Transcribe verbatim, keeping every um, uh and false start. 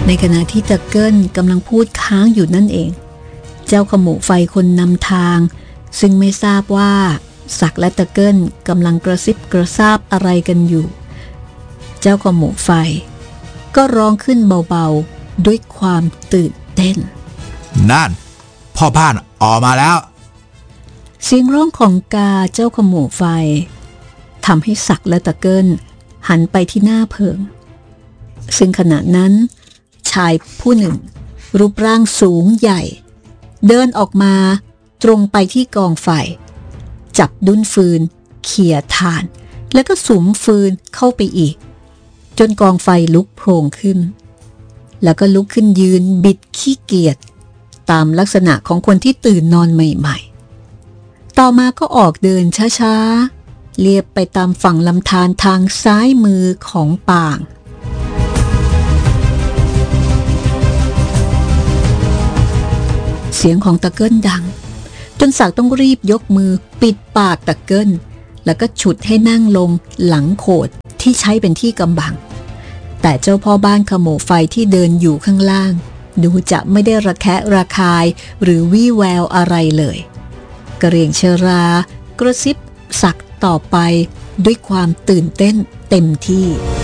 ในขณะที่ตะเกิลกำลังพูดค้างอยู่นั่นเองเจ้าขมูไฟคนนำทางซึ่งไม่ทราบว่าศักและตะเกิลกำลังกระซิบกระซาบอะไรกันอยู่เจ้าขมูไฟก็ร้องขึ้นเบาๆด้วยความตื่นเต้นนั่นพ่อบ้านออกมาแล้วเสียงร้องของกาเจ้าขมูไฟทำให้ศักและตะเกิลหันไปที่หน้าเพิงซึ่งขณะนั้นชายผู้หนึ่งรูปร่างสูงใหญ่เดินออกมาตรงไปที่กองไฟจับดุ้นฟืนเขี่ยถ่านแล้วก็สุมฟืนเข้าไปอีกจนกองไฟลุกโผล่ขึ้นแล้วก็ลุกขึ้นยืนบิดขี้เกียจตามลักษณะของคนที่ตื่นนอนใหม่ๆต่อมาก็ออกเดินช้าๆเลียบไปตามฝั่งลำธารทางซ้ายมือของป่างเสียงของตะเกิลดังจนศักดิ์ต้องรีบยกมือปิดปากตะเกิลแล้วก็ฉุดให้นั่งลงหลังโขดที่ใช้เป็นที่กำบังแต่เจ้าพ่อบ้านขโมไฟที่เดินอยู่ข้างล่างดูจะไม่ได้ระแคะระคายหรือวี่แววอะไรเลยกระเรียงเชรากระซิบศักดิ์ต่อไปด้วยความตื่นเต้นเต็มที่